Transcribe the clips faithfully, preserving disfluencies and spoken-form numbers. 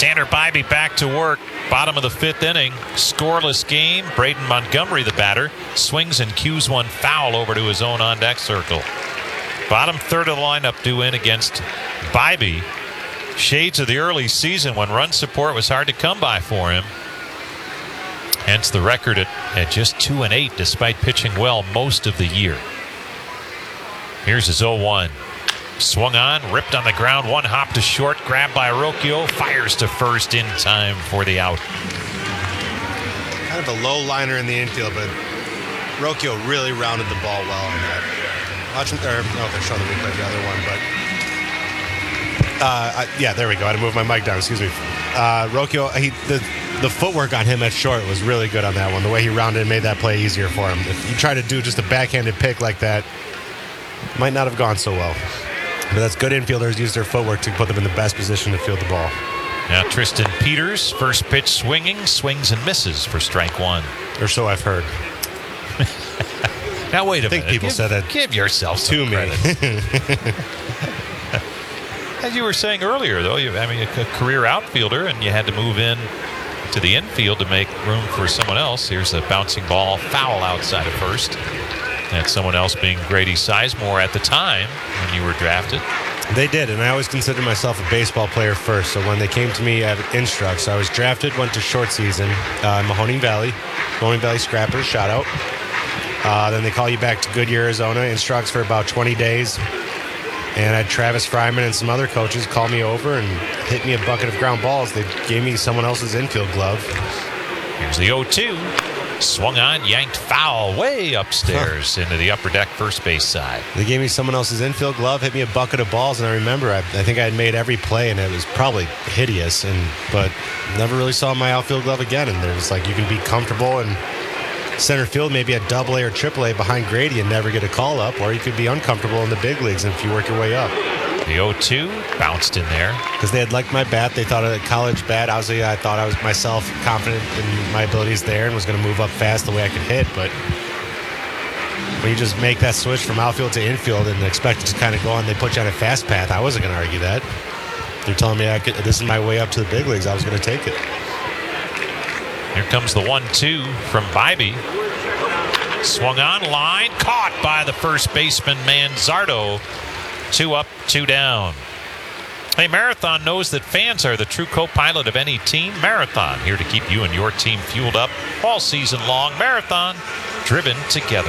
Tanner Bybee back to work. Bottom of the fifth inning. Scoreless game. Braden Montgomery, the batter, swings and cues one foul over to his own on-deck circle. Bottom third of the lineup due in against Bybee. Shades of the early season when run support was hard to come by for him. Hence the record at, at just two and eight despite pitching well most of the year. Here's his oh one. Swung on, ripped on the ground, one hop to short, grabbed by Rocchio, fires to first in time for the out. Kind of a low liner in the infield, but Rocchio really rounded the ball well on that. Watching, or no, they're showing the replay of the other one, but uh, I, yeah, there we go. I had to move my mic down. Excuse me. Uh, Rocchio, he the the footwork on him at short was really good on that one. The way he rounded and made that play easier for him. If you try to do just a backhanded pick like that, it might not have gone so well. But that's good. Infielders use their footwork to put them in the best position to field the ball. Now Tristan Peters, first pitch swinging, swings and misses for strike one. Or so I've heard. Now wait a I think minute. people give, said that give yourself some to credit. me. As you were saying earlier, though, you I mean a career outfielder, and you had to move in to the infield to make room for someone else. Here's a bouncing ball, foul outside of first. And someone else being Grady Sizemore at the time when you were drafted. They did, and I always considered myself a baseball player first. So when they came to me at Instructs, I was drafted, went to short season, uh, Mahoning Valley, Mahoning Valley Scrappers, shout out. Uh, then they call you back to Goodyear, Arizona, Instructs for about twenty days. And I had Travis Fryman and some other coaches call me over and hit me a bucket of ground balls. They gave me someone else's infield glove. Here's the oh two. Swung on, yanked foul way upstairs into the upper deck first base side. They gave me someone else's infield glove, hit me a bucket of balls, and I remember I, I think I had made every play, and it was probably hideous, and but never really saw my outfield glove again. And there was like, you can be comfortable in center field, maybe at double A or triple A behind Grady and never get a call up, or you could be uncomfortable in the big leagues if you work your way up. The oh two bounced in there. Because they had liked my bat. They thought a college bat. Obviously, I thought I was myself confident in my abilities there and was going to move up fast the way I could hit. But when you just make that switch from outfield to infield and expect it to kind of go on, they put you on a fast path. I wasn't going to argue that. They're telling me I could, this is my way up to the big leagues. I was going to take it. Here comes the one two from Bybee. Swung on, line, caught by the first baseman, Manzardo. Two up, two down. Hey, Marathon knows that fans are the true co-pilot of any team. Marathon, here to keep you and your team fueled up all season long. Marathon, driven together.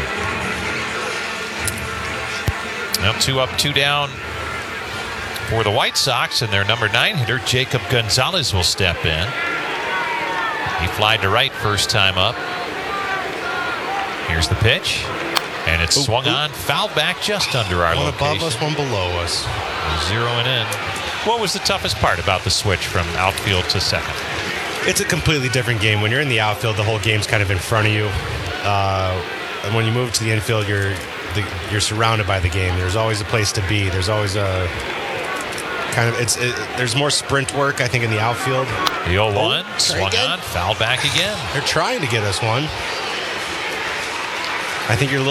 Now two up, two down for the White Sox, and their number nine hitter, Jacob Gonzalez, will step in. He flied to right first time up. Here's the pitch. And it's ooh, swung ooh. on, fouled back just under our one location. One above us, one below us. Zeroing in. What was the toughest part about the switch from outfield to second? It's a completely different game. When you're in the outfield, the whole game's kind of in front of you. Uh, and when you move to the infield, you're the, you're surrounded by the game. There's always a place to be. There's always a kind of it's it, there's more sprint work, I think, in the outfield. The oh one oh, swung again. on, fouled back again. They're trying to get us one. I think you're a little